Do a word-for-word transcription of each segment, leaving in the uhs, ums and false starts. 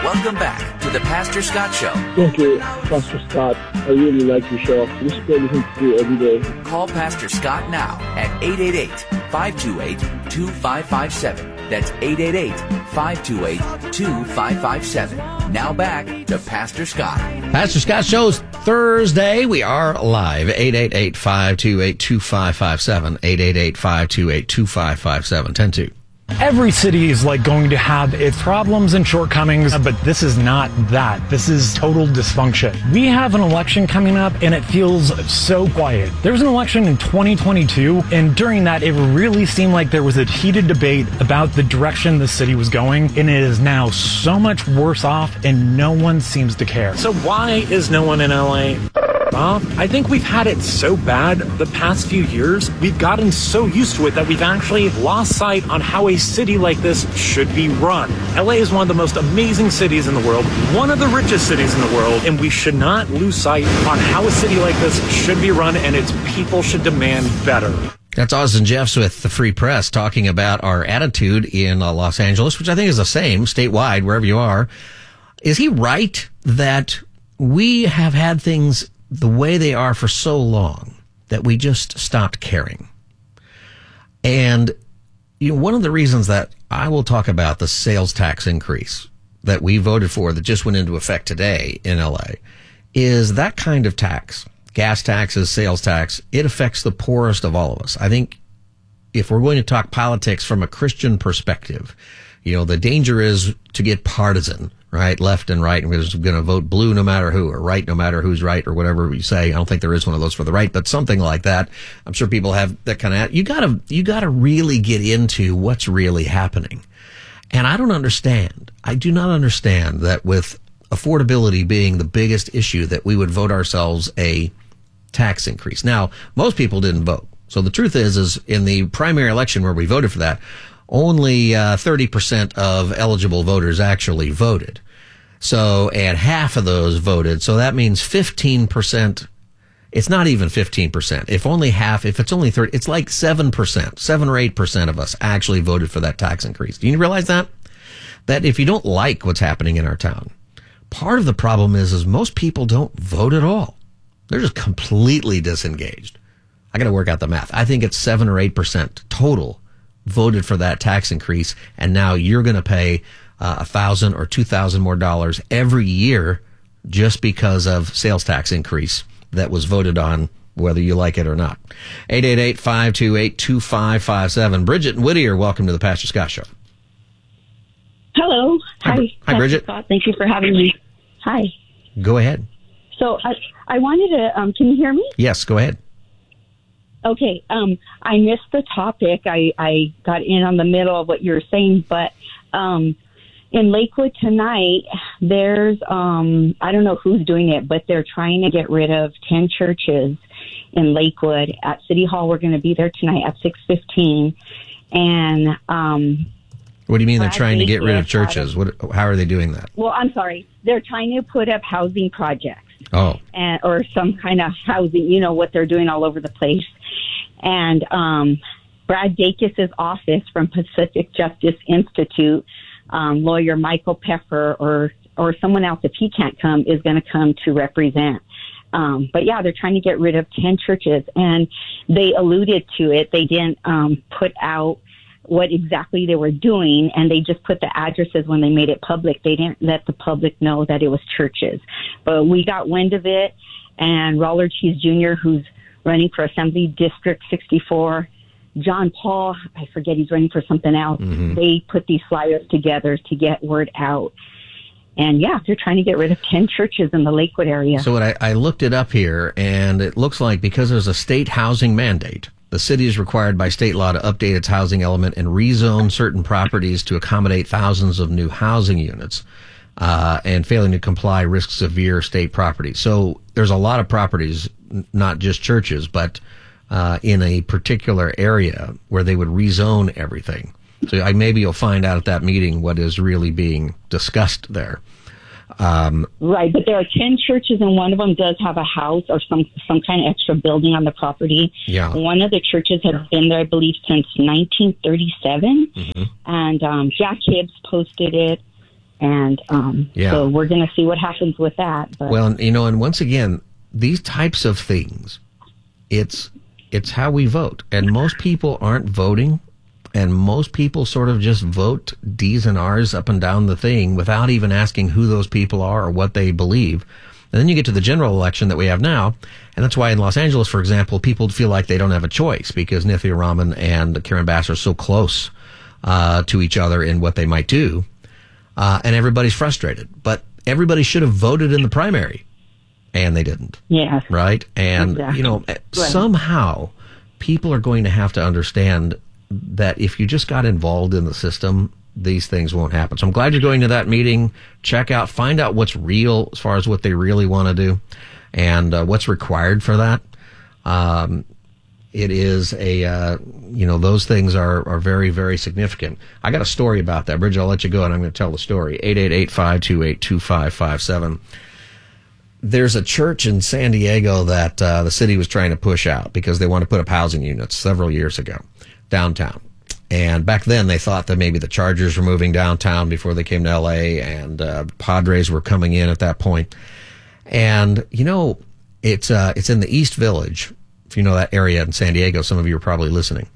Welcome back to the Pastor Scott Show. Thank you, Pastor Scott. I really like your show. I listen to everything you do every day. Call Pastor Scott now at eight eight eight, five two eight, two five five seven. That's eight eight eight, five two eight, two five five seven. Now back to Pastor Scott. Pastor Scott Show's Thursday. We are live. eight eight eight, five two eight, two five five seven. eight eight eight, five two eight, two five five seven. ten two. Every city is like going to have its problems and shortcomings, but this is not that. This is total dysfunction. We have an election coming up and it feels so quiet. There was an election in twenty twenty-two, and during that it really seemed like there was a heated debate about the direction the city was going, and it is now so much worse off and no one seems to care. So why is no one in L A? Well, I think we've had it so bad the past few years, we've gotten so used to it that we've actually lost sight on how a city like this should be run. L A is one of the most amazing cities in the world, one of the richest cities in the world, and we should not lose sight on how a city like this should be run, and its people should demand better. That's Austin Jeffs with the Free Press talking about our attitude in uh, Los Angeles, which I think is the same statewide, wherever you are. Is he right that we have had things the way they are for so long that we just stopped caring? And you know, one of the reasons that I will talk about the sales tax increase that we voted for that just went into effect today in L A is that kind of tax, gas taxes, sales tax, it affects the poorest of all of us. I think if we're going to talk politics from a Christian perspective, you know, the danger is to get partisan, right? Left and right, and we're going to vote blue no matter who, or right no matter who's right, or whatever you say. I don't think there is one of those for the right, but something like that. I'm sure people have that kind of, you gotta, you gotta really get into what's really happening. And I don't understand. I do not understand that with affordability being the biggest issue that we would vote ourselves a tax increase. Now, most people didn't vote. So the truth is, is in the primary election where we voted for that, only uh, thirty percent of eligible voters actually voted. So, and half of those voted. So that means fifteen percent. It's not even fifteen percent. If only half, if it's only thirty, it's like seven percent, seven or eight percent of us actually voted for that tax increase. Do you realize that? That if you don't like what's happening in our town, part of the problem is, is most people don't vote at all. They're just completely disengaged. I got to work out the math. I think it's seven or eight percent total voted for that tax increase, and now you're going to pay uh, a thousand or two thousand more dollars every year just because of sales tax increase that was voted on, whether you like it or not. eight eight eight, five two eight, two five five seven. Bridget and Whittier, welcome to the Pastor Scott Show. Hello. Hi, Hi, hi Pastor Bridget. Scott. Thank you for having me. Hi. Go ahead. So I, I wanted to, um, can you hear me? Yes, go ahead. Okay. Um, I missed the topic. I, I got in on the middle of what you were saying, but um, in Lakewood tonight, there's, um, I don't know who's doing it, but they're trying to get rid of ten churches in Lakewood. At City Hall, we're going to be there tonight at six fifteen. And um, what do you mean they're trying to get rid of churches? What? How are they doing that? Well, I'm sorry. They're trying to put up housing projects. Oh. And, or some kind of housing, you know, what they're doing all over the place. And um, Brad Dacus' office from Pacific Justice Institute, um, lawyer Michael Peffer, or or someone else, if he can't come, is going to come to represent. Um, but yeah, they're trying to get rid of ten churches, and they alluded to it. They didn't um, put out what exactly they were doing, and they just put the addresses when they made it public. They didn't let the public know that it was churches. But we got wind of it, and Raul Ortiz Junior, who's running for Assembly District sixty-four, John Paul, I forget, he's running for something else. Mm-hmm. They put these flyers together to get word out. And yeah, they're trying to get rid of ten churches in the Lakewood area. So what I, I looked it up here, and it looks like because there's a state housing mandate, the city is required by state law to update its housing element and rezone certain properties to accommodate thousands of new housing units. Uh, and failing to comply risks severe state property. So there's a lot of properties, n- not just churches, but uh, in a particular area where they would rezone everything. So I, maybe you'll find out at that meeting what is really being discussed there. Um, right, but there are ten churches, and one of them does have a house or some some kind of extra building on the property. Yeah. One of the churches has been there, I believe, since nineteen thirty-seven, mm-hmm. and um, Jack Hibbs posted it. And um, yeah. so we're going to see what happens with that. But. Well, and, you know, and once again, these types of things, it's it's how we vote. And most people aren't voting, and most people sort of just vote D's and R's up and down the thing without even asking who those people are or what they believe. And then you get to the general election that we have now, and that's why in Los Angeles, for example, people feel like they don't have a choice because Nithya Raman and Karen Bass are so close uh, to each other in what they might do. Uh, and everybody's frustrated, but everybody should have voted in the primary, and they didn't. Yeah. Right? And, exactly. you know, right. somehow people are going to have to understand that if you just got involved in the system, these things won't happen. So I'm glad you're going to that meeting. Check out, find out what's real as far as what they really want to do and uh, what's required for that. Um, It is a, uh, you know, those things are, are very, very significant. I got a story about that. Bridget, I'll let you go, and I'm going to tell the story. eight eight eight, five two eight, two five five seven. There's a church in San Diego that uh, the city was trying to push out because they wanted to put up housing units several years ago downtown. And back then, they thought that maybe the Chargers were moving downtown before they came to L A, and uh, Padres were coming in at that point. And, you know, it's uh, it's in the East Village. If you know that area in San Diego, some of you are probably listening.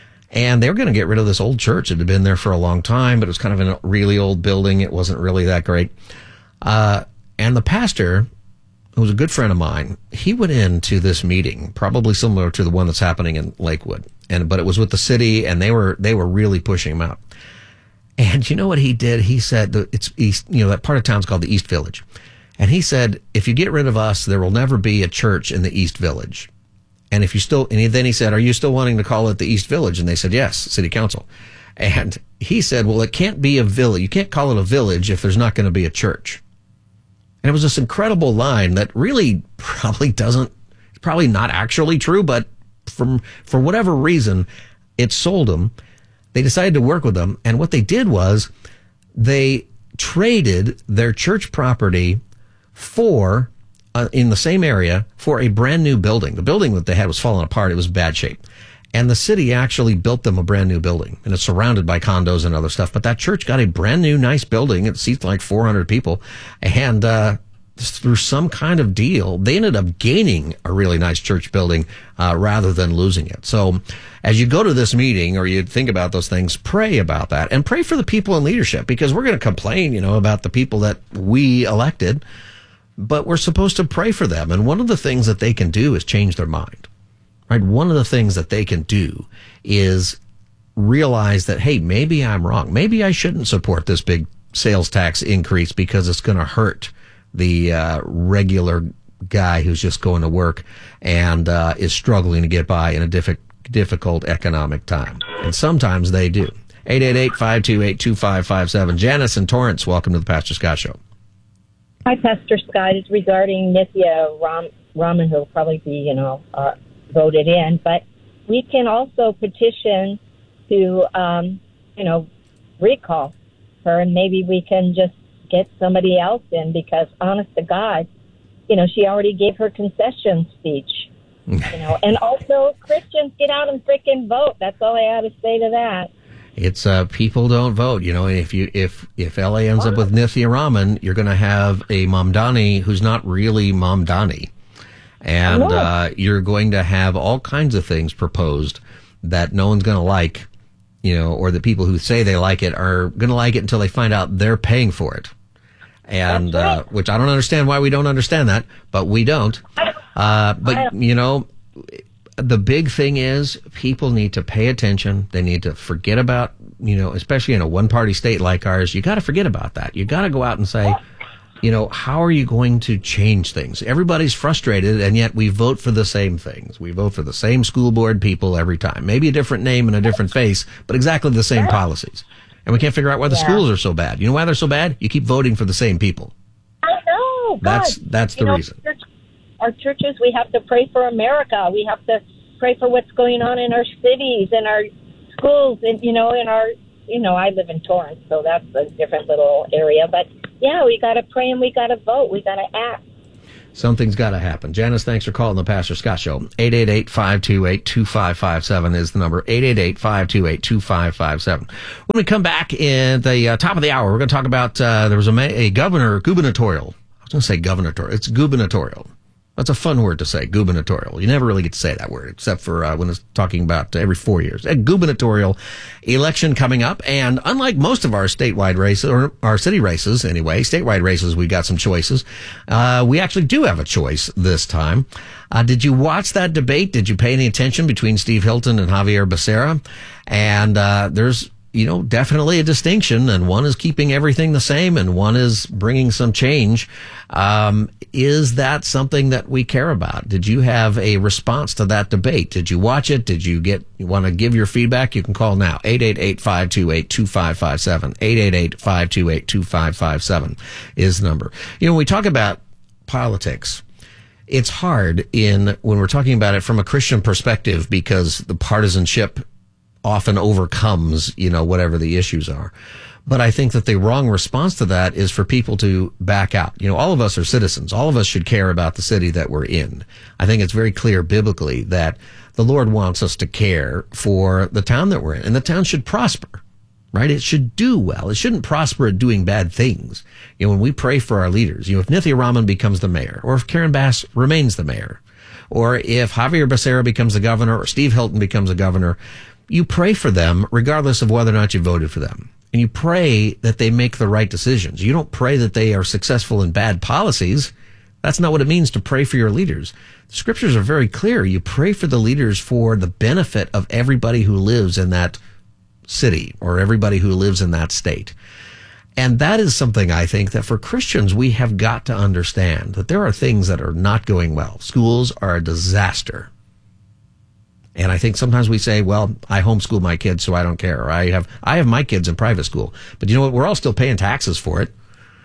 And they were going to get rid of this old church. It had been there for a long time, but it was kind of in a really old building. It wasn't really that great. Uh, and the pastor, who was a good friend of mine, he went into this meeting, probably similar to the one that's happening in Lakewood. And but it was with the city, and they were they were really pushing him out. And you know what he did? He said that it's East, you know, that part of town's called the East Village. And he said, if you get rid of us, there will never be a church in the East Village. And if you still, and then he said, are you still wanting to call it the East Village? And they said, yes, city council. And he said, well, it can't be a village. You can't call it a village if there's not going to be a church. And it was this incredible line that really probably doesn't, probably not actually true, but from, for whatever reason, it sold them. They decided to work with them. And what they did was they traded their church property for Uh, in the same area for a brand new building. The building that they had was falling apart. It was bad shape. And the city actually built them a brand new building. And it's surrounded by condos and other stuff. But that church got a brand new, nice building. It seats like four hundred people. And uh, through some kind of deal, they ended up gaining a really nice church building uh, rather than losing it. So as you go to this meeting or you think about those things, pray about that. And pray for the people in leadership, because we're going to complain, you know, about the people that we elected. But we're supposed to pray for them. And one of the things that they can do is change their mind, right? One of the things that they can do is realize that, hey, maybe I'm wrong. Maybe I shouldn't support this big sales tax increase because it's going to hurt the uh, regular guy who's just going to work and uh, is struggling to get by in a diffi- difficult economic time. And sometimes they do. eight eight eight, five two eight, two five five seven. Janice and Torrance, welcome to the Pastor Scott Show. Hi, Pastor Scott. It's regarding Nithya Ram- Raman, who will probably be, you know, uh, voted in. But we can also petition to, um, you know, recall her, and maybe we can just get somebody else in, because, honest to God, you know, she already gave her concession speech. You know, and also Christians, get out and frickin' vote. That's all I have to say to that. It's uh, people don't vote. You know, if you if if L A ends up with Nithya Raman, you're going to have a Mamdani who's not really Mamdani, and uh, you're going to have all kinds of things proposed that no one's going to like. You know, or the people who say they like it are going to like it until they find out they're paying for it, and right. uh, which I don't understand why we don't understand that, but we don't. Uh, but you know. The big thing is people need to pay attention. They need to forget about, you know, especially in a one-party state like ours, you got to forget about that. You got to go out and say, you know, how are you going to change things? Everybody's frustrated, and yet we vote for the same things. We vote for the same school board people every time. Maybe a different name and a different face, but exactly the same policies. And we can't figure out why the yeah. schools are so bad. You know why they're so bad? You keep voting for the same people. I know. God. That's that's the you know, reason. Church, our churches, we have to pray for America. We have to pray for what's going on in our cities, in our schools, and, you know, in our, you know, I live in Torrance, so that's a different little area. But, yeah, we got to pray and we got to vote. We got to act. Something's got to happen. Janice, thanks for calling the Pastor Scott Show. eight eight eight, five two eight, two five five seven is the number. eight eight eight, five two eight, two five five seven. When we come back in the uh, top of the hour, we're going to talk about, uh, there was a, a governor, gubernatorial. I was going to say gubernatorial. It's gubernatorial. That's a fun word to say, gubernatorial. You never really get to say that word, except for uh, when it's talking about uh, every four years. A gubernatorial election coming up, and unlike most of our statewide races, or our city races anyway, statewide races, we got some choices. Uh, we actually do have a choice this time. Uh, did you watch that debate? Did you pay any attention between Steve Hilton and Javier Becerra? And uh, there's you know, definitely a distinction, and one is keeping everything the same and one is bringing some change. Um, is that something that we care about? Did you have a response to that debate? Did you watch it? Did you get, you want to give your feedback? You can call now. eight eight eight, five two eight, two five five seven. eight eight eight, five two eight, two five five seven is the number. You know, when we talk about politics, it's hard in, when we're talking about it from a Christian perspective, because the partisanship often overcomes, you know, whatever the issues are. But I think that the wrong response to that is for people to back out. You know, all of us are citizens. All of us should care about the city that we're in. I think it's very clear biblically that the Lord wants us to care for the town that we're in. And the town should prosper, right? It should do well. It shouldn't prosper at doing bad things. You know, when we pray for our leaders, you know, if Nithya Raman becomes the mayor, or if Karen Bass remains the mayor, or if Javier Becerra becomes the governor, or Steve Hilton becomes a governor, you pray for them regardless of whether or not you voted for them. And you pray that they make the right decisions. You don't pray that they are successful in bad policies. That's not what it means to pray for your leaders. The scriptures are very clear. You pray for the leaders for the benefit of everybody who lives in that city or everybody who lives in that state. And that is something I think that for Christians, we have got to understand, that there are things that are not going well. Schools are a disaster. And I think sometimes we say, well, I homeschool my kids, so I don't care. Or I have I have my kids in private school. But you know what? We're all still paying taxes for it.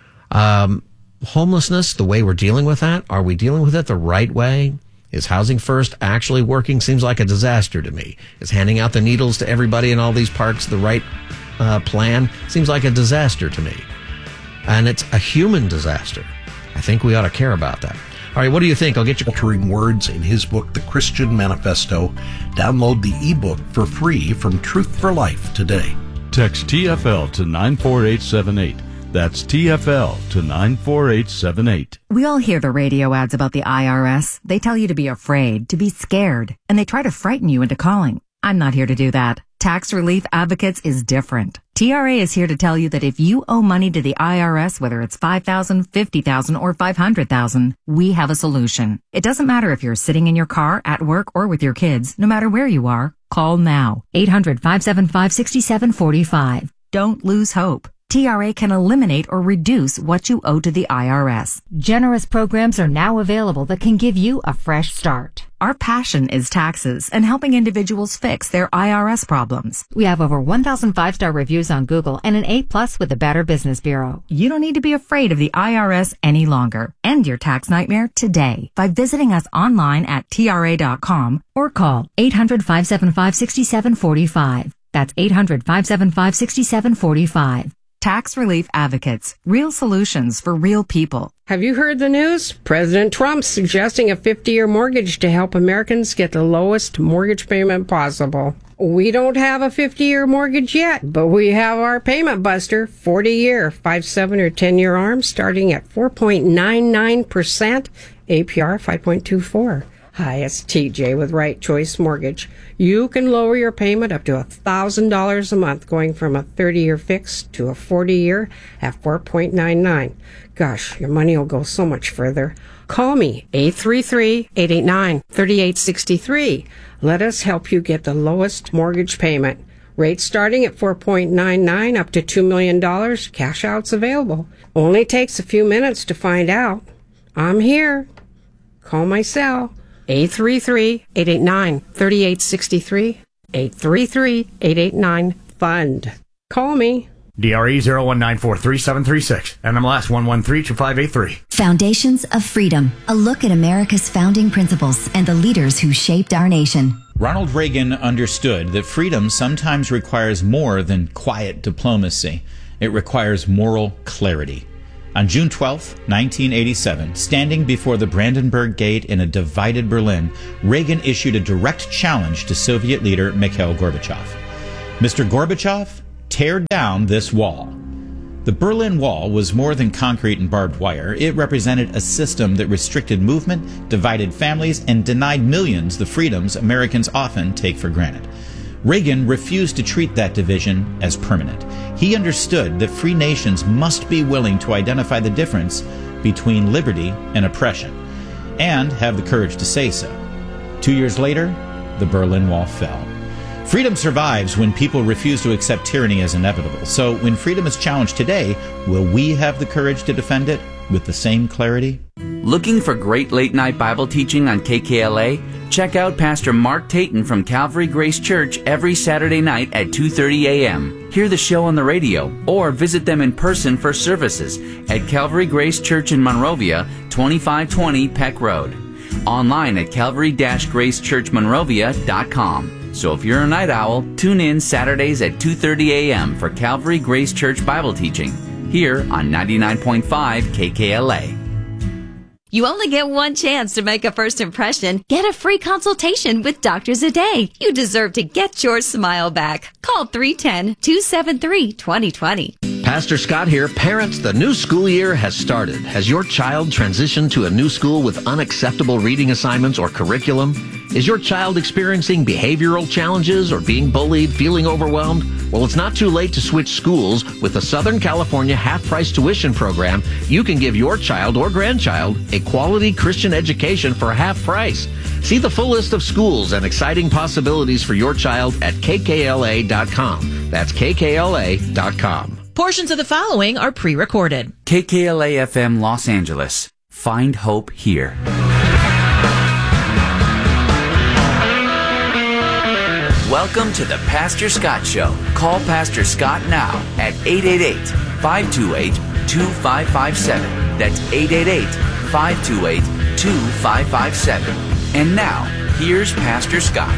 Um, homelessness, the way we're dealing with that, are we dealing with it the right way? Is Housing First actually working? Seems like a disaster to me. Is handing out the needles to everybody in all these parks the right uh, plan? Seems like a disaster to me. And it's a human disaster. I think we ought to care about that. All right, what do you think? I'll get you altering words in his book, The Christian Manifesto. Download the ebook for free from Truth for Life today. Text T F L to nine four eight seven eight. That's T F L to nine four eight seven eight. We all hear the radio ads about the I R S. They tell you to be afraid, to be scared, and they try to frighten you into calling. I'm not here to do that. Tax Relief Advocates is different. T R A is here to tell you that if you owe money to the I R S, whether it's five thousand dollars, fifty thousand dollars, or five hundred thousand dollars, we have a solution. It doesn't matter if you're sitting in your car, at work, or with your kids. No matter where you are, call now. eight hundred, five seven five, six seven four five. Don't lose hope. T R A can eliminate or reduce what you owe to the I R S. Generous programs are now available that can give you a fresh start. Our passion is taxes and helping individuals fix their I R S problems. We have over one thousand five-star reviews on Google and an A plus with the Better Business Bureau. You don't need to be afraid of the I R S any longer. End your tax nightmare today by visiting us online at T R A dot com or call eight hundred, five seven five, six seven four five. That's eight hundred, five seven five, six seven four five. Tax Relief Advocates. Real solutions for real people. Have you heard the news? President Trump's suggesting a fifty-year mortgage to help Americans get the lowest mortgage payment possible. We don't have a fifty-year mortgage yet, but we have our payment buster, forty-year, five, seven, or ten-year arms starting at four point nine nine percent, A P R five point two four. Hi, it's T J with Right Choice Mortgage. You can lower your payment up to one thousand dollars a month, going from a thirty-year fix to a forty-year at four point nine nine. Gosh, your money will go so much further. Call me, eight three three, eight eight nine, three eight six three. Let us help you get the lowest mortgage payment. Rates starting at four point nine nine up to two million dollars. Cash outs available. Only takes a few minutes to find out. I'm here. Call my cell. eight three three, eight eight nine, three eight six three, eight three three, eight eight nine, FUND. Call me. D R E zero one nine four three seven three six. N M L S one one three two five eight three. Foundations of Freedom. A look at America's founding principles and the leaders who shaped our nation. Ronald Reagan understood that freedom sometimes requires more than quiet diplomacy. It requires moral clarity. On June twelfth, nineteen eighty-seven, standing before the Brandenburg Gate in a divided Berlin, Reagan issued a direct challenge to Soviet leader Mikhail Gorbachev. Mister Gorbachev, tear down this wall. The Berlin Wall was more than concrete and barbed wire. It represented a system that restricted movement, divided families, and denied millions the freedoms Americans often take for granted. Reagan refused to treat that division as permanent. He understood that free nations must be willing to identify the difference between liberty and oppression, and have the courage to say so. Two years later, the Berlin Wall fell. Freedom survives when people refuse to accept tyranny as inevitable. So when freedom is challenged today, will we have the courage to defend it with the same clarity? Looking for great late-night Bible teaching on K K L A? Check out Pastor Mark Tayton from Calvary Grace Church every Saturday night at two thirty a.m. Hear the show on the radio or visit them in person for services at Calvary Grace Church in Monrovia, twenty-five twenty Peck Road. Online at calvary dash grace church monrovia dot com. So if you're a night owl, tune in Saturdays at two thirty a.m. for Calvary Grace Church Bible teaching here on ninety-nine point five K K L A. You only get one chance to make a first impression. Get a free consultation with Doctor Zade. You deserve to get your smile back. Call three one zero, two seven three, two zero two zero. Pastor Scott here. Parents, the new school year has started. Has your child transitioned to a new school with unacceptable reading assignments or curriculum? Is your child experiencing behavioral challenges or being bullied, feeling overwhelmed? Well, it's not too late to switch schools. With the Southern California half-price tuition program, you can give your child or grandchild a quality Christian education for half price. See the full list of schools and exciting possibilities for your child at K K L A dot com. That's K K L A dot com. Portions of the following are pre-recorded. K K L A F M Los Angeles. Find hope here. Welcome to the Pastor Scott Show. Call Pastor Scott now at eight eight eight, five two eight, two five five seven. That's eight eight eight, five two eight, two five five seven. And now, here's Pastor Scott.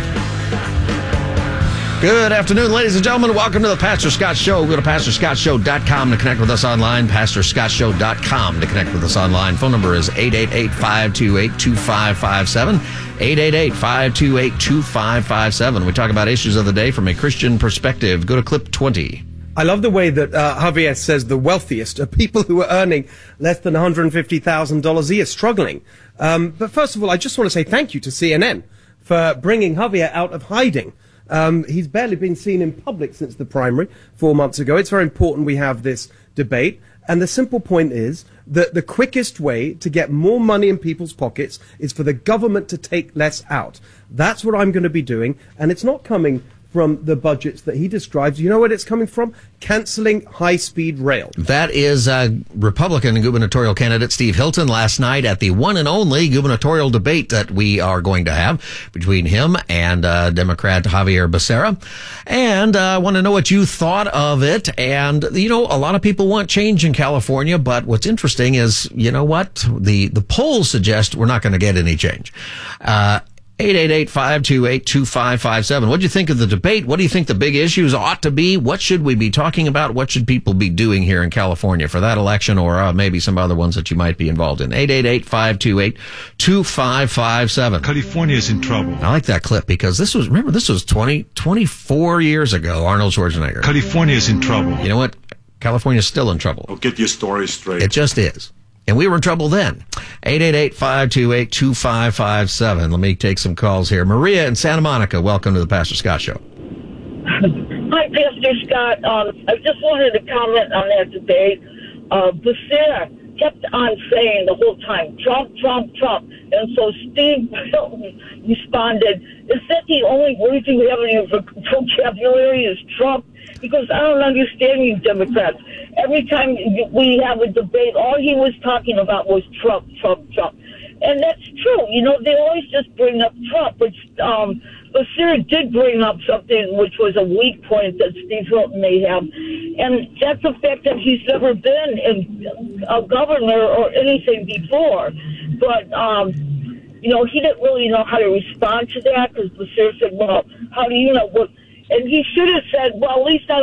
Good afternoon, ladies and gentlemen. Welcome to the Pastor Scott Show. Go to pastor scott show dot com to connect with us online, pastor scott show dot com to connect with us online. Phone number is eight eight eight, five two eight, two five five seven, eight eight eight, five two eight, two five five seven. We talk about issues of the day from a Christian perspective. Go to clip twenty. I love the way that uh, Javier says the wealthiest are people who are earning less than one hundred fifty thousand dollars a year, struggling. Um, but first of all, I just want to say thank you to C N N for bringing Javier out of hiding. Um, he's barely been seen in public since the primary four months ago. It's very important we have this debate. And the simple point is that the quickest way to get more money in people's pockets is for the government to take less out. That's what I'm going to be doing. And it's not coming from the budgets that he describes. You know what it's coming from? Canceling high-speed rail. That is uh, Republican gubernatorial candidate Steve Hilton last night at the one and only gubernatorial debate that we are going to have between him and uh, Democrat Javier Becerra. And I uh, want to know what you thought of it. And, you know, a lot of people want change in California, but what's interesting is, you know what? The, the polls suggest we're not going to get any change. Uh, eight eight eight, five two eight, two five five seven. What do you think of the debate? What do you think the big issues ought to be? What should we be talking about? What should people be doing here in California for that election, or uh, maybe some other ones that you might be involved in? eight eight eight, five two eight, two five five seven. California is in trouble. I like that clip because this was, remember, this was twenty, twenty-four years ago, Arnold Schwarzenegger. California is in trouble. You know what? California's still in trouble. I'll get your story straight. It just is. And we were in trouble then. eight eight eight, five two eight, two five five seven. Let me take some calls here. Maria in Santa Monica, welcome to the Pastor Scott Show. Hi, Pastor Scott. Um, I just wanted to comment on that debate. Uh, Becerra kept on saying the whole time, Trump, Trump, Trump. And so Steve responded, is that the only words you have in your vocabulary is Trump? Because I don't understand you Democrats. Every time we have a debate, all he was talking about was Trump, Trump, Trump. And that's true. You know, they always just bring up Trump. But um, Becerra did bring up something which was a weak point that Steve Hilton may have. And that's the fact that he's never been in a governor or anything before. But, um, you know, he didn't really know how to respond to that because Becerra said, well, how do you know what? And he should have said, well, at least I don't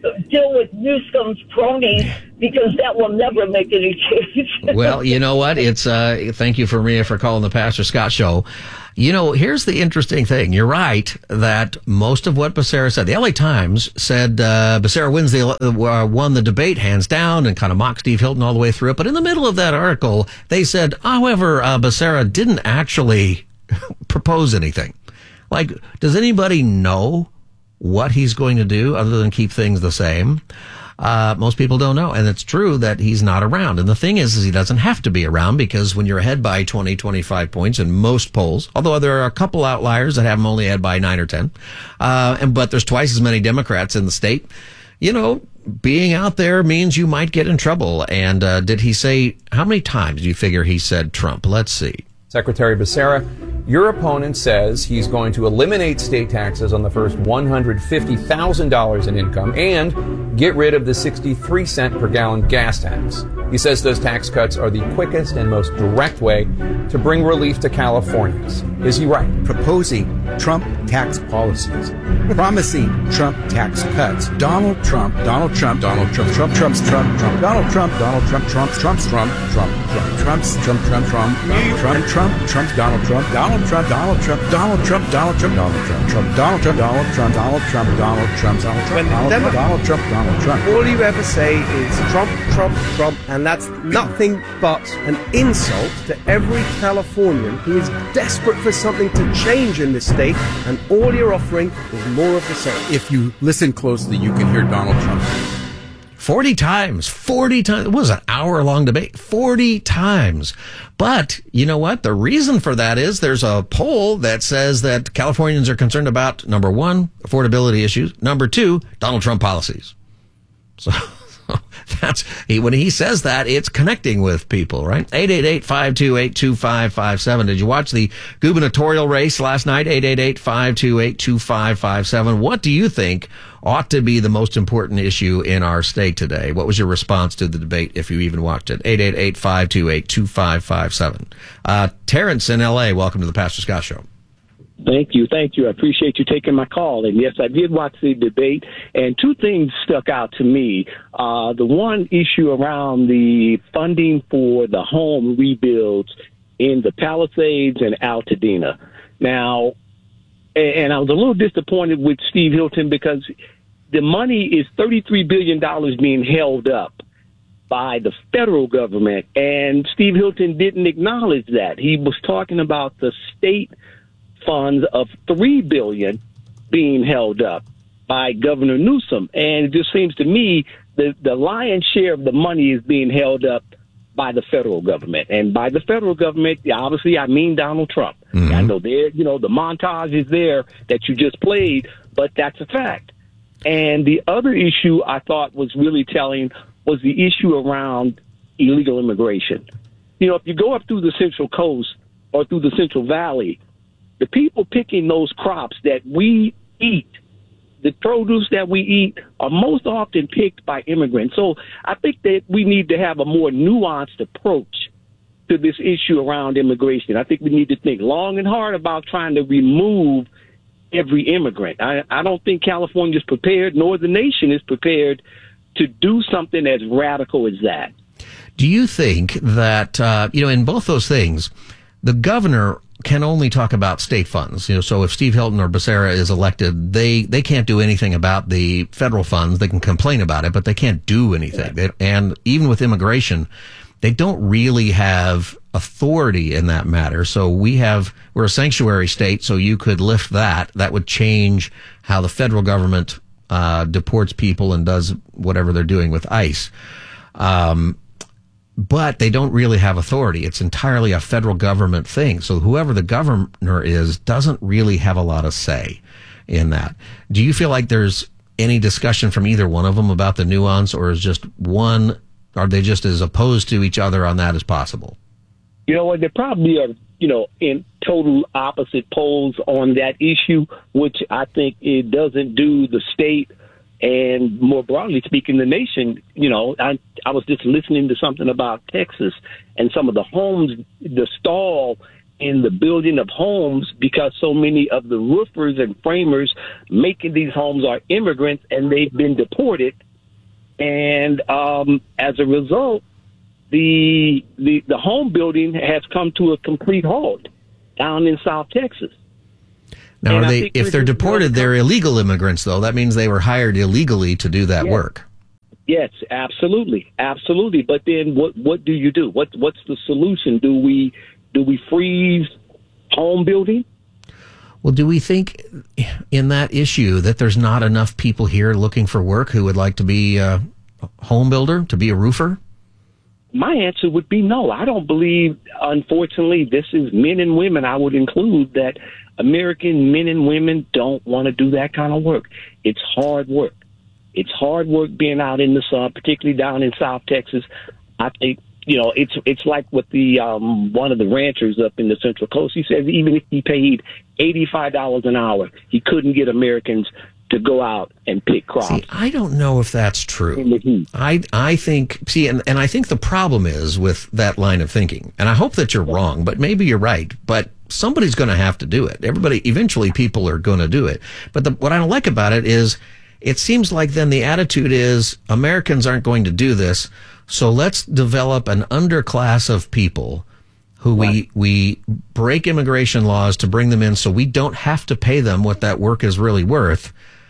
deal with Newsom's cronies because that will never make any change. Well, you know what? It's uh, thank you for Maria for calling the Pastor Scott Show. You know, here's the interesting thing. You're right that most of what Becerra said, the L A Times said uh, Becerra wins the uh, won the debate hands down and kind of mocked Steve Hilton all the way through it. But in the middle of that article, they said, however, uh, Becerra didn't actually propose anything. Like, does anybody know what he's going to do other than keep things the same? Uh, most people don't know. And it's true that he's not around. And the thing is, is he doesn't have to be around because when you're ahead by twenty, twenty-five points in most polls, although there are a couple outliers that have him only ahead by nine or ten, uh, and, but there's twice as many Democrats in the state, you know, being out there means you might get in trouble. And, uh, did he say, how many times do you figure he said Trump? Let's see. Secretary Becerra, your opponent says he's going to eliminate state taxes on the first one hundred fifty thousand dollars in income and get rid of the sixty-three cent per gallon gas tax. He says those tax cuts are the quickest and most direct way to bring relief to Californians. Is he right? Proposing Trump tax policies, promising Trump tax cuts. Donald Trump, Donald Trump, Donald Trump, Trump, Trump's Trump, Trump, Donald Trump, Donald Trump, Trump's, Trump's, Trump, Trump, Trump, Trump's, Trump, Trump, Trump, Trump, Trump, Trump's, Donald Trump, Donald Trump, Donald Trump, Donald Trump, Donald Trump, Donald Trump, Trump, Donald Trump, Donald Trump, Donald Trump, Donald Trump, Donald Trump, Donald Trump, Donald Trump, Donald Trump. All you ever say is Trump, Trump, Trump, and that's nothing but an insult to every Californian who is desperate for something to change in this state, and all you're offering is more of the same. If you listen closely, you can hear Donald Trump. forty times, forty times. It was an hour long debate, forty times. But you know what? The reason for that is there's a poll that says that Californians are concerned about, number one, affordability issues. Number two, Donald Trump policies. So that's he, when he says that, it's connecting with people, right? eight eight eight, five two eight, two five five seven. Did you watch the gubernatorial race last night? eight eight eight, five two eight, two five five seven. What do you think ought to be the most important issue in our state today? What was your response to the debate if you even watched it? eight eight eight, five two eight, two five five seven. Uh, Terrence in L A, welcome to the Pastor Scott Show. Thank you. Thank you. I appreciate you taking my call. And yes, I did watch the debate, and two things stuck out to me. Uh, the one issue around the funding for the home rebuilds in the Palisades and Altadena. Now, and I was a little disappointed with Steve Hilton because the money is thirty-three billion dollars being held up by the federal government, and Steve Hilton didn't acknowledge that. He was talking about the state funds of three billion dollars being held up by Governor Newsom. And it just seems to me that the lion's share of the money is being held up by the federal government. And by the federal government, obviously, I mean Donald Trump. Mm-hmm. I know there, you know, the montage is there that you just played, but that's a fact. And the other issue I thought was really telling was the issue around illegal immigration. You know, if you go up through the Central Coast or through the Central Valley, the people picking those crops that we eat, the produce that we eat, are most often picked by immigrants. So I think that we need to have a more nuanced approach to this issue around immigration. I think we need to think long and hard about trying to remove every immigrant. I, I don't think California is prepared, nor the nation is prepared to do something as radical as that. Do you think that, uh, you know, in both those things, the governor can only talk about state funds? You know, so if Steve Hilton or Becerra is elected, they, they can't do anything about the federal funds. They can complain about it, but they can't do anything. They, and even with immigration, they don't really have authority in that matter. So we have, we're a sanctuary state, so you could lift that. That would change how the federal government uh, deports people and does whatever they're doing with ICE. Um, but they don't really have authority. It's entirely a federal government thing. So whoever the governor is doesn't really have a lot of say in that. Do you feel like there's any discussion from either one of them about the nuance, or is just one, are they just as opposed to each other on that as possible? You know what? They probably are, you know, in total opposite poles on that issue, which I think it doesn't do the state and, more broadly speaking, the nation. You know, I, I was just listening to something about Texas and some of the homes, the stall in the building of homes because so many of the roofers and framers making these homes are immigrants and they've been deported. And um, as a result, the, the the home building has come to a complete halt down in South Texas. Now, And are I they, think if we're they're just deported, they're illegal immigrants, though. That means they were hired illegally to do that Yes. work. Yes, absolutely, absolutely. But then, what what do you do? What what's the solution? Do we do we freeze home building? Well, do we think in that issue that there's not enough people here looking for work who would like to be a home builder, to be a roofer? My answer would be no. I don't believe, unfortunately, this is men and women, I would include, that American men and women don't want to do that kind of work. It's hard work. It's hard work being out in the sun, particularly down in South Texas. I think, you know, it's it's like with the um, one of the ranchers up in the Central Coast. He says even if he paid eighty-five dollars an hour, he couldn't get Americans to go out and pick crops. See, I don't know if that's true. I I think, see, and, and I think the problem is with that line of thinking, and I hope that you're wrong, but maybe you're right, but somebody's going to have to do it. Everybody, eventually people are going to do it. But the, what I don't like about it is it seems like then the attitude is Americans aren't going to do this, so let's develop an underclass of people who we, we break immigration laws to bring them in so we don't have to pay them what that work is really worth.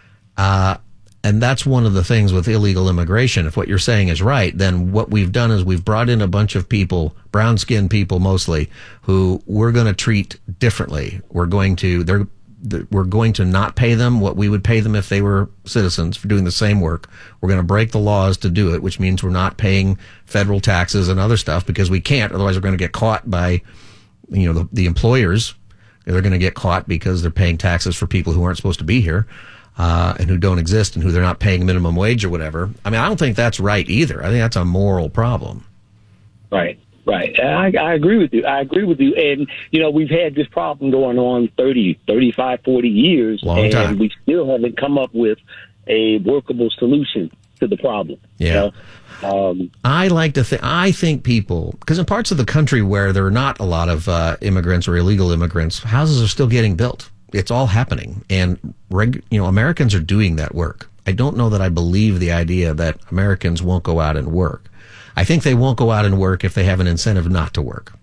Uh, and that's one of the things with illegal immigration. If what you're saying is right, then what we've done is we've brought in a bunch of people, brown-skinned people mostly, who we're going to treat differently. We're going to, they're, we're going to not pay them what we would pay them if they were citizens for doing the same work. We're going to break the laws to do it, which means we're not paying federal taxes and other stuff because we can't. Otherwise, we're going to get caught by, you know, the, the employers. They're going to get caught because they're paying taxes for people who aren't supposed to be here. Uh, and who don't exist and who they're not paying minimum wage or whatever. I mean, I don't think that's right either. I think that's a moral problem. Right, right. I, I agree with you. I agree with you. And, you know, we've had this problem going on thirty, thirty-five, forty years. Long and time. we still haven't come up with a workable solution to the problem. Yeah. You know? um, I like to think, I think people, because in parts of the country where there are not a lot of uh, immigrants or illegal immigrants, houses are still getting built. It's all happening. And, reg, you know, Americans are doing that work. I don't know that I believe the idea that Americans won't go out and work. I think they won't go out and work if they have an incentive not to work.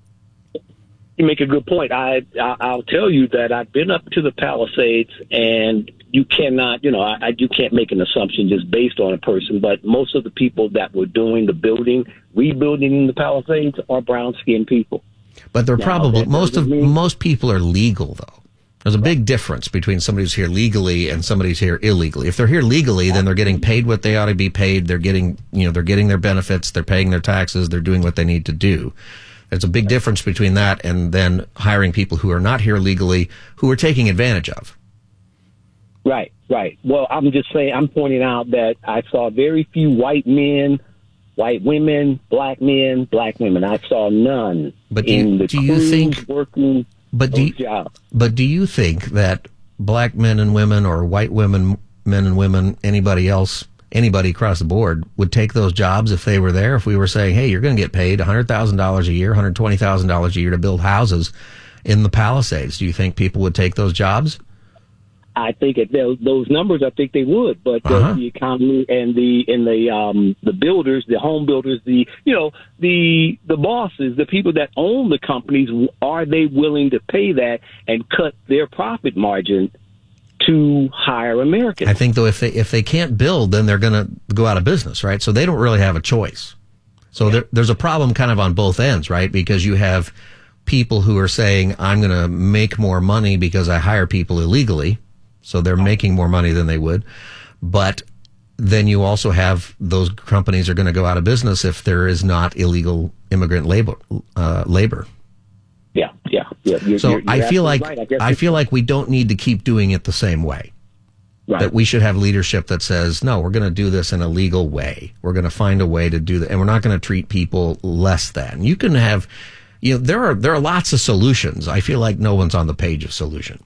You make a good point. I, I I'll tell you that I've been up to the Palisades, and you cannot, you know, I, I you can't make an assumption just based on a person. But most of the people that were doing the building, rebuilding the Palisades, are brown-skinned people. But they're Now, probably that most of doesn't mean- most people are legal though. There's a big difference between somebody who's here legally and somebody who's here illegally. If they're here legally, then they're getting paid what they ought to be paid. They're getting, you know, they're getting their benefits. They're paying their taxes. They're doing what they need to do. There's a big difference between that and then hiring people who are not here legally, who are taking advantage of. Right, right. Well, I'm just saying, I'm pointing out that I saw very few white men, white women, black men, black women. I saw none But do in you, the do you crews think working but do those you, jobs. but do you think that black men and women or white women, men and women, anybody else, anybody across the board would take those jobs if they were there? If we were saying, hey, you're going to get paid one hundred thousand dollars a year, one hundred twenty thousand dollars a year to build houses in the Palisades, do you think people would take those jobs? I think at those, those numbers, I think they would, but uh, Uh-huh. the economy and the and the um, the builders, the home builders, the you know the the bosses, the people that own the companies, are they willing to pay that and cut their profit margin to hire Americans? I think though, if they if they can't build, then they're going to go out of business, right? So they don't really have a choice. So there, there's a problem kind of on both ends, right? Because you have people who are saying, I'm going to make more money because I hire people illegally. So they're making more money than they would. But then you also have those companies are going to go out of business if there is not illegal immigrant labor. Uh, labor. Yeah, yeah, yeah. You're, So you're, you're I feel absolutely like right. I, guess I it's- feel like we don't need to keep doing it the same way. Right. That we should have leadership that says, no, we're going to do this in a legal way. We're going to find a way to do that, and we're not going to treat people less than. You can have, you know, there are there are lots of solutions. I feel like no one's on the page of solution.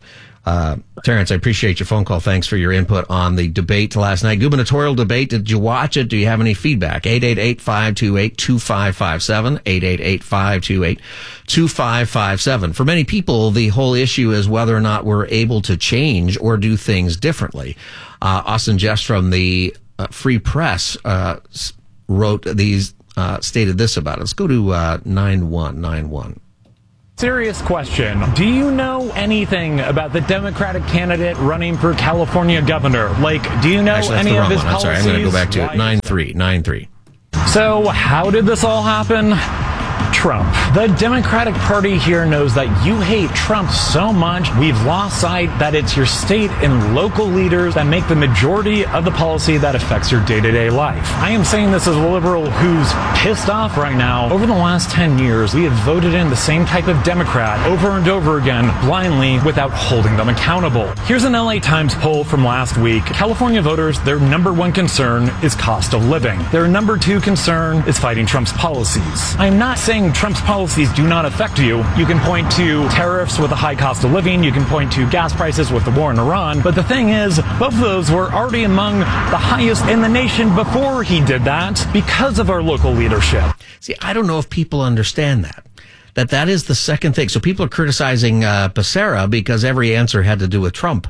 Uh, Terrence, I appreciate your phone call. Thanks for your input on the debate last night. Gubernatorial debate. Did you watch it? Do you have any feedback? eight eight eight, five two eight, two five five seven. eight eight eight, five two eight, two five five seven. For many people, the whole issue is whether or not we're able to change or do things differently. Uh, Austin Jeffs from the uh, Free Press uh, wrote these, uh, stated this about it. Let's go to uh, nine one nine one. Serious question. Do you know anything about the Democratic candidate running for California governor? Like, do you know Actually, that's any the of wrong his one. I'm policies? sorry. I'm going to go back to it. nine three nine three. So, how did this all happen? Trump. The Democratic Party here knows that you hate Trump so much, we've lost sight that it's your state and local leaders that make the majority of the policy that affects your day-to-day life. I am saying this as a liberal who's pissed off right now. Over the last ten years, we have voted in the same type of Democrat over and over again, blindly, without holding them accountable. Here's an L A Times poll from last week. California voters, their number one concern is cost of living. Their number two concern is fighting Trump's policies. I'm not saying Trump's policies do not affect you. You can point to tariffs with a high cost of living. You can point to gas prices with the war in Iran. But the thing is, both of those were already among the highest in the nation before he did that because of our local leadership. See, I don't know if people understand that. That that is the second thing. So people are criticizing uh, Becerra because every answer had to do with Trump.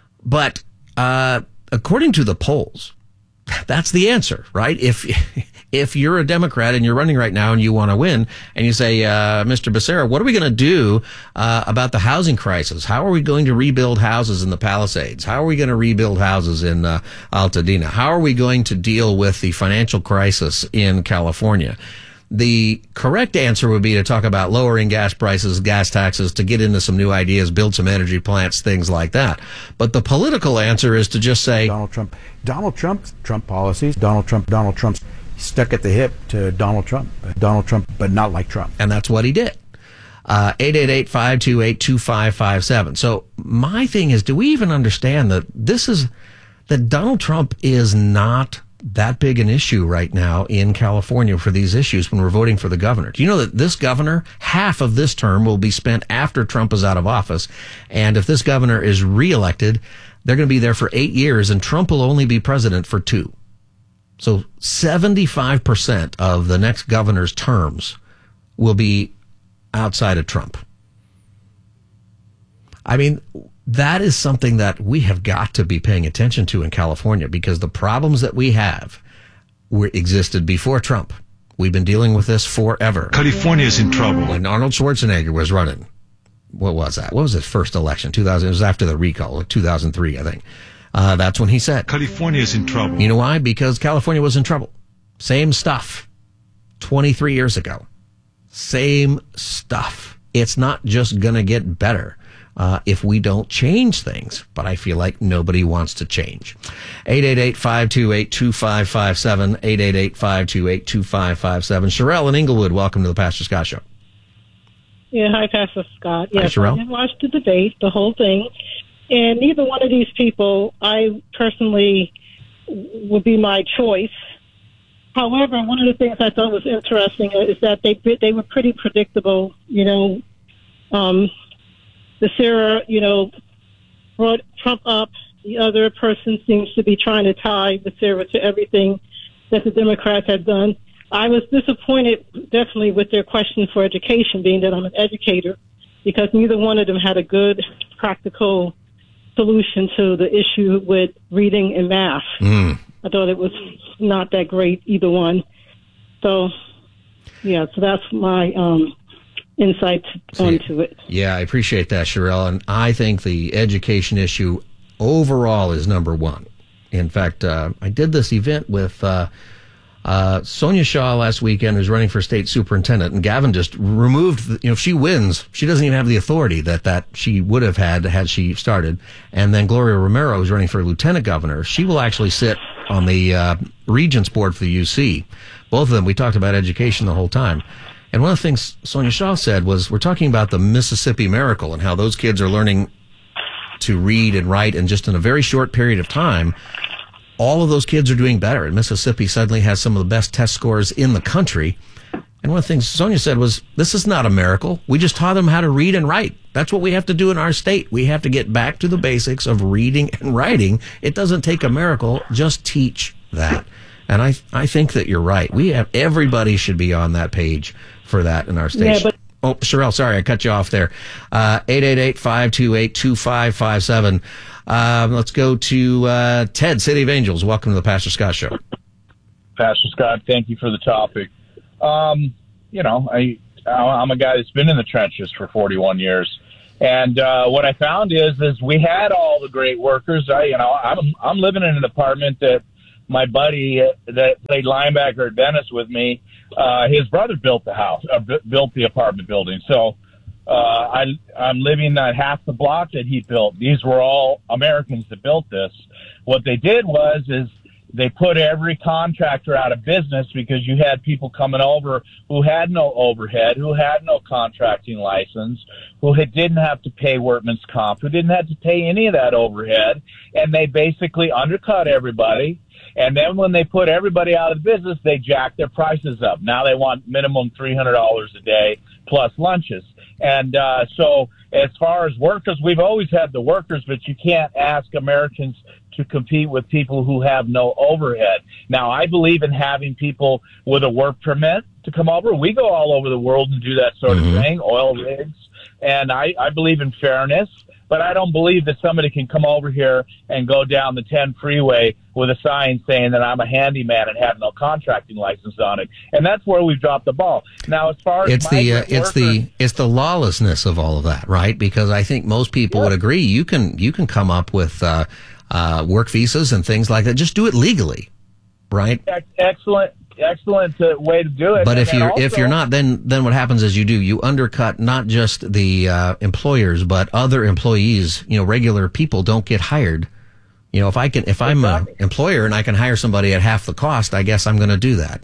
But uh, according to the polls, that's the answer, right? If if you're a Democrat and you're running right now and you want to win, and you say, uh, Mister Becerra, what are we going to do uh, about the housing crisis? How are we going to rebuild houses in the Palisades? How are we going to rebuild houses in uh, Altadena? How are we going to deal with the financial crisis in California? The correct answer would be to talk about lowering gas prices, gas taxes, to get into some new ideas, build some energy plants, things like that. But the political answer is to just say Donald Trump, Donald Trump's Trump policies, Donald Trump, Donald Trump's stuck at the hip to Donald Trump, Donald Trump, but not like Trump. And that's what he did. Uh, eight eight eight, five two eight, two five five seven. So my thing is, do we even understand that this is, that Donald Trump is not that big an issue right now in California for these issues when we're voting for the governor? Do you know that this governor, half of this term will be spent after Trump is out of office? And if this governor is reelected, they're going to be there for eight years and Trump will only be president for two. So seventy-five percent of the next governor's terms will be outside of Trump. I mean, that is something that we have got to be paying attention to in California, because the problems that we have were existed before Trump. We've been dealing with this forever. California is in trouble. When Arnold Schwarzenegger was running, what was that? What was his first election? two thousand. It was after the recall, like two thousand three, I think. Uh, that's when he said, California is in trouble. You know why? Because California was in trouble. Same stuff. twenty-three years ago. Same stuff. It's not just going to get better uh, if we don't change things. But I feel like nobody wants to change. eight eight eight, five two eight, two five five seven. eight eight eight, five two eight, two five five seven. Sherelle in Inglewood, welcome to the Pastor Scott Show. Yeah, hi, Pastor Scott. Hi, Yes, Sherelle. I did watch the debate, the whole thing. And neither one of these people, I personally, would be my choice. However, one of the things I thought was interesting is that they they were pretty predictable. You know, um, Becerra, you know, brought Trump up. The other person seems to be trying to tie Becerra to everything that the Democrats had done. I was disappointed, definitely, with their question for education, being that I'm an educator, because neither one of them had a good, practical solution to the issue with reading and math. Mm. I thought it was not that great, either one. So, yeah, so that's my um, insight onto it. Yeah, I appreciate that, Sherelle. And I think the education issue overall is number one. In fact, uh, I did this event with uh, uh, Sonia Shaw last weekend, who's running for state superintendent, and Gavin just removed, the, you know, if she wins, she doesn't even have the authority that, that she would have had had she started. And then Gloria Romero, who's running for lieutenant governor, she will actually sit on the uh, Regents Board for the U C. Both of them, we talked about education the whole time. And one of the things Sonia Shaw said was, we're talking about the Mississippi Miracle and how those kids are learning to read and write, and just in a very short period of time, all of those kids are doing better. And Mississippi suddenly has some of the best test scores in the country. And one of the things Sonia said was, this is not a miracle. We just taught them how to read and write. That's what we have to do in our state. We have to get back to the basics of reading and writing. It doesn't take a miracle. Just teach that. And I I think that you're right. We have everybody should be on that page for that in our state. Yeah, but- oh, Sherelle, sorry, I cut you off there. Uh, eight eight eight, five two eight, two five five seven. Um, let's go to uh, Ted, City of Angels. Welcome to the Pastor Scott Show. Pastor Scott, thank you for the topic. Um, you know, I, I'm a guy that's been in the trenches for forty-one years. And, uh, what I found is, is we had all the great workers. I, you know, I'm, I'm living in an apartment that my buddy that played linebacker at Venice with me, uh, his brother built the house, uh, b- built the apartment building. So, uh, I, I'm living at half the block that he built. These were all Americans that built this. What they did was, is, they put every contractor out of business because you had people coming over who had no overhead, who had no contracting license, who had, didn't have to pay workman's comp, who didn't have to pay any of that overhead, and they basically undercut everybody. And then when they put everybody out of business, they jacked their prices up. Now they want minimum three hundred dollars a day plus lunches. And uh, so as far as workers, we've always had the workers, but you can't ask Americans to compete with people who have no overhead. Now, I believe in having people with a work permit to come over. We go all over the world and do that sort mm-hmm. of thing, oil rigs. And I, I believe in fairness, but I don't believe that somebody can come over here and go down the ten freeway with a sign saying that I'm a handyman and have no contracting license on it. And that's where we've dropped the ball. Now, as far as it's the uh, it's workers, the it's the lawlessness of all of that, right? Because I think most people yeah. would agree you can you can come up with uh, uh, work visas and things like that. Just do it legally, right? Excellent. Excellent uh, way to do it. But and if you're also, if you're not, then then what happens is you do you undercut not just the uh, employers but other employees. You know, regular people don't get hired. You know, if I can if I'm exactly. an employer and I can hire somebody at half the cost, I guess I'm going to do that.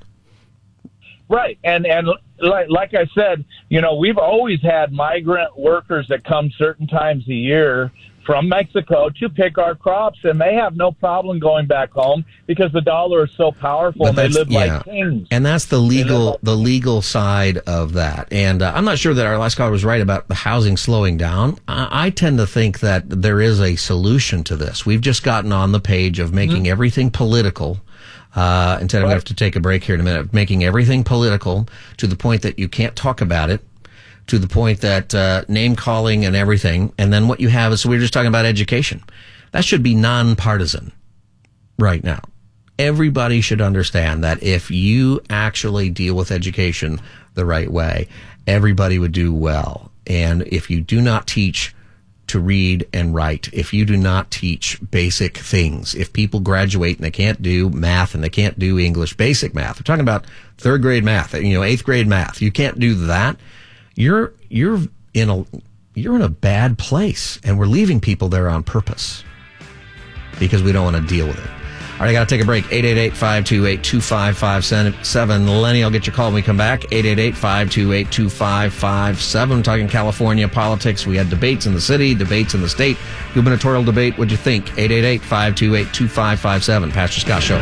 Right, and and like like I said, you know, we've always had migrant workers that come certain times a year from Mexico to pick our crops, and they have no problem going back home because the dollar is so powerful But and they live yeah. like kings. And that's the legal like- the legal side of that. And uh, I'm not sure that our last caller was right about the housing slowing down. I, I tend to think that there is a solution to this. We've just gotten on the page of making mm-hmm. everything political. Uh, instead, I'm going to have to take a break here in a minute. Making everything political to the point that you can't talk about it, to the point that uh, name calling and everything. And then what you have is, so we were just talking about education. That should be nonpartisan right now. Everybody should understand that if you actually deal with education the right way, everybody would do well. And if you do not teach to read and write, if you do not teach basic things, if people graduate and they can't do math and they can't do English, basic math, we're talking about third grade math, you know, eighth grade math, you can't do that, you're you're in a you're in a bad place, and we're leaving people there on purpose because we don't want to deal with it. All right, I got to take a break. eight eight eight, five two eight, two five five seven. Lenny, I'll get your call when we come back. eight eight eight, five two eight, two five five seven. Talking California politics. We had debates in the city, debates in the state. Gubernatorial debate. What'd you think? eight eight eight, five two eight, two five five seven. Pastor Scott Show.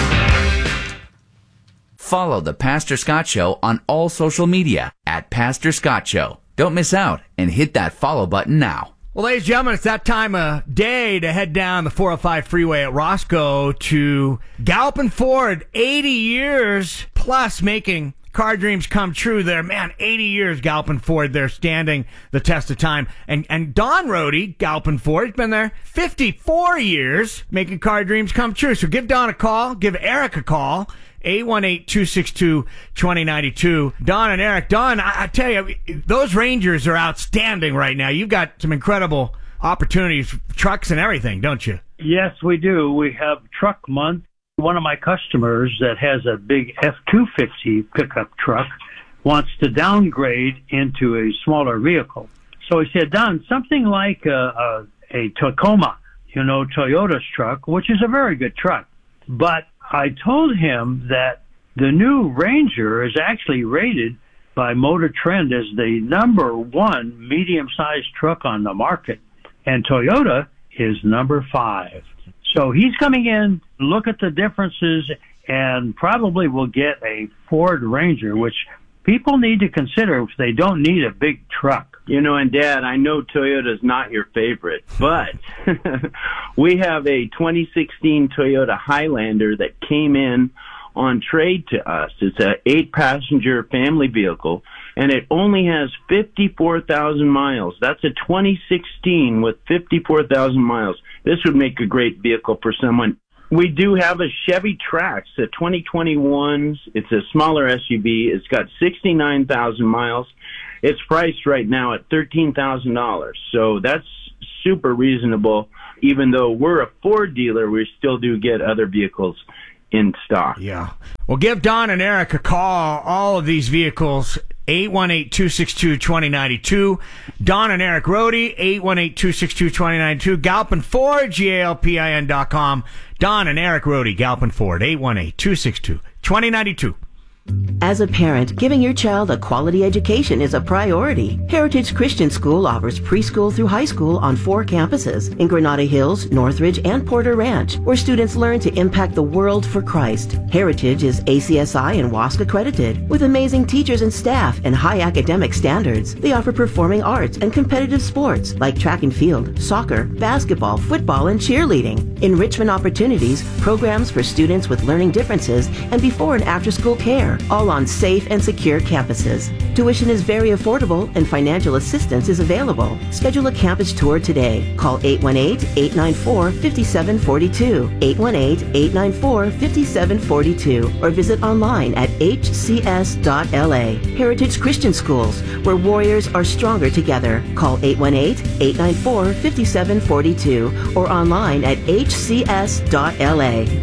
Follow the Pastor Scott Show on all social media at Pastor Scott Show. Don't miss out and hit that follow button now. Well, ladies and gentlemen, it's that time of day to head down the four oh five freeway at Roscoe to Galpin Ford. eighty years plus making car dreams come true there. Man, eighty years Galpin Ford. They're standing the test of time. And and Don Rohde, Galpin Ford, has been there fifty-four years making car dreams come true. So give Don a call. Give Eric a call. eight one eight, two six two, two oh nine two. Don and Eric. Don, I, I tell you, those Rangers are outstanding right now. You've got some incredible opportunities, trucks and everything, don't you? Yes, we do. We have Truck Month. One of my customers that has a big F two fifty pickup truck wants to downgrade into a smaller vehicle. So he said, Don, something like a, a, a Tacoma, you know, Toyota's truck, which is a very good truck. But I told him that the new Ranger is actually rated by Motor Trend as the number one medium-sized truck on the market, and Toyota is number five. So he's coming in, look at the differences, and probably will get a Ford Ranger, which people need to consider if they don't need a big truck. You know, and Dad, I know Toyota's not your favorite, but we have a twenty sixteen Toyota Highlander that came in on trade to us. It's an eight-passenger family vehicle, and it only has fifty-four thousand miles. That's a twenty sixteen with fifty-four thousand miles. This would make a great vehicle for someone. We do have a Chevy Trax, a twenty twenty-one. It's a smaller S U V. It's got sixty-nine thousand miles. It's priced right now at thirteen thousand dollars. So that's super reasonable. Even though we're a Ford dealer, we still do get other vehicles in stock. Yeah. Well, give Don and Eric a call. All of these vehicles, eight one eight, two six two, two zero nine two. Don and Eric Rohde, eight one eight, two six two, two zero nine two. Galpin Ford, G A L P I N dot com. Don and Eric Rohde, Galpin Ford, eight one eight, two six two, two zero nine two. As a parent, giving your child a quality education is a priority. Heritage Christian School offers preschool through high school on four campuses in Granada Hills, Northridge, and Porter Ranch, where students learn to impact the world for Christ. Heritage is A C S I and W A S C accredited. With amazing teachers and staff and high academic standards, they offer performing arts and competitive sports like track and field, soccer, basketball, football, and cheerleading. Enrichment opportunities, programs for students with learning differences, and before and after school care, all on safe and secure campuses. Tuition is very affordable and financial assistance is available. Schedule a campus tour today. Call eight one eight, eight nine four, five seven four two, eight one eight, eight nine four, five seven four two, or visit online at h c s dot l a. Heritage Christian Schools, where warriors are stronger together. Call eight one eight, eight nine four, five seven four two or online at h c s dot l a.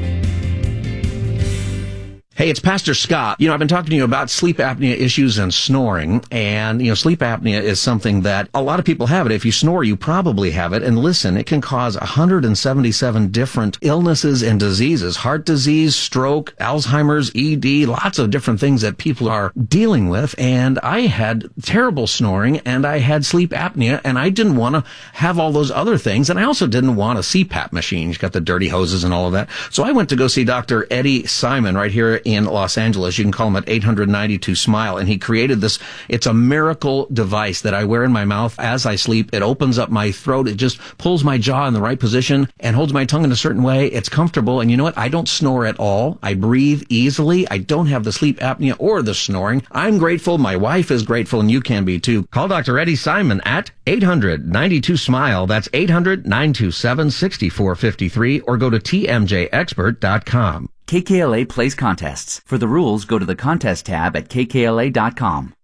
Hey, it's Pastor Scott. You know, I've been talking to you about sleep apnea issues and snoring. And, you know, sleep apnea is something that a lot of people have it. If you snore, you probably have it. And listen, it can cause one hundred seventy-seven different illnesses and diseases. Heart disease, stroke, Alzheimer's, E D, lots of different things that people are dealing with. And I had terrible snoring and I had sleep apnea and I didn't want to have all those other things. And I also didn't want a C PAP machine. You've got the dirty hoses and all of that. So I went to go see Doctor Eddie Simon right here in Los Angeles. You can call him at eight hundred ninety-two SMILE. And he created this, it's a miracle device that I wear in my mouth as I sleep. It opens up my throat. It just pulls my jaw in the right position and holds my tongue in a certain way. It's comfortable. And you know what? I don't snore at all. I breathe easily. I don't have the sleep apnea or the snoring. I'm grateful. My wife is grateful and you can be too. Call Doctor Eddie Simon at eight hundred ninety-two SMILE. That's eight hundred, nine two seven, six four five three or go to t m j expert dot com. K K L A plays contests. For the rules, go to the contest tab at k k l a dot com.